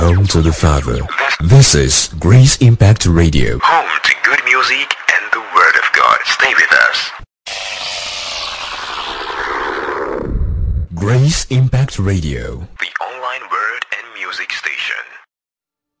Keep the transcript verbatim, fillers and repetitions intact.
Home to the Father. This is Grace Impact Radio. Home to good music and the Word of God. Stay with us. Grace Impact Radio. The